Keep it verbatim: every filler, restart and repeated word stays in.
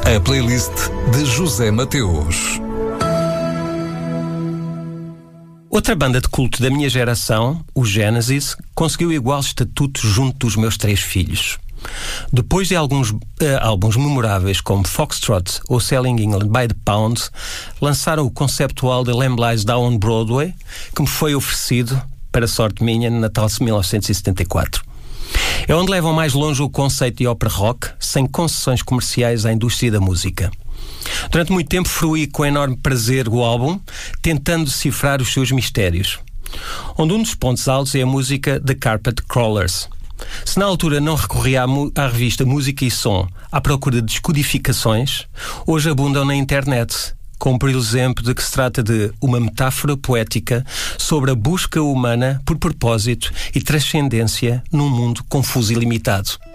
A playlist de José Mateus. Outra banda de culto da minha geração, o Genesis, conseguiu igual estatuto junto dos meus três filhos. Depois de alguns uh, álbuns memoráveis como Foxtrot ou Selling England by the Pound, lançaram o conceptual The Lamb Lies Down on Broadway, que me foi oferecido, para sorte minha, no Natal de mil novecentos e setenta e quatro. É onde levam mais longe o conceito de ópera rock, sem concessões comerciais à indústria da música. Durante muito tempo fruí com enorme prazer o álbum, tentando decifrar os seus mistérios, onde um dos pontos altos é a música The Carpet Crawlers. Se na altura não recorria à, à revista Música e Som à procura de descodificações, hoje abundam na internet, como por exemplo de que se trata de uma metáfora poética sobre a busca humana por propósito e transcendência num mundo confuso e limitado.